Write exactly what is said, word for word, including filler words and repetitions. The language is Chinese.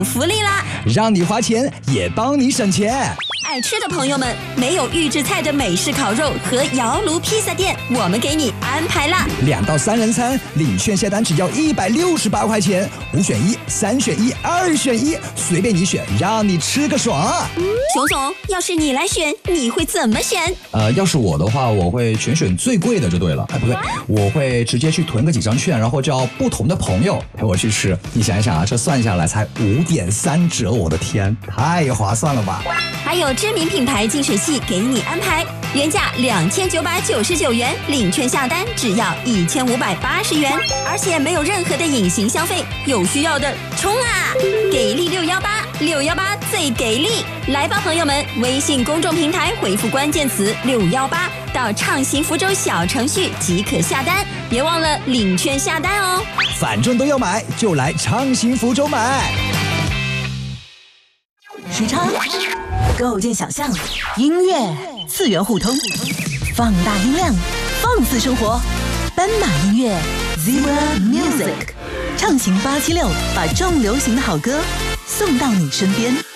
福利啦！ 让你花钱也帮你省钱。 爱吃的朋友们，没有预制菜的美式烤肉和窑炉披萨店，我们给你安排啦！ 两到三人餐，领券下单只要一百六十八块钱，五选一、三选一、二选一，随便你选，让你吃个爽。 熊总，要是你来选，你会怎么选？ 呃，要是我的话，我会全选最贵的就对了。哎，不对，我会直接去囤个几张券，然后叫不同的朋友陪我去吃。你想一想啊，这算下来才五点三折，我的天，太划算了吧！ 还有知名品牌净水器给你安排，原价两千九百九十九元，领券下单只要一千五百八十元，而且没有任何的隐形消费，有需要的冲啊！给力六幺八，六幺八最给力！来吧，朋友们，微信公众平台回复关键词六幺八到畅行福州小程序即可下单，别忘了领券下单哦。 反正都要买，就来畅行福州买。 时差构建想象，音乐次元互通，放大音量，放肆生活。斑马音乐 Zebra Music 畅行八七六，把重流行的好歌送到你身边。